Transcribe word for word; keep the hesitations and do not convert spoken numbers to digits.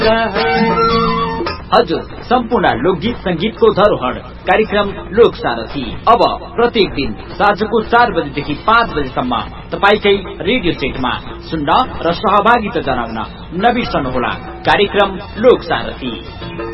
हजुर, सम्पूर्ण लोकगीत संगीतको धरोहर कार्यक्रम लोक सारथी अब प्रत्येक दिन साँझको चार बजेदेखि पाँच बजेसम्म तपाईकै रेडियो सेटमा सुन्न र सहभागिता जनाउन नबिर्सनुहोला। कार्यक्रम लोक सारथी।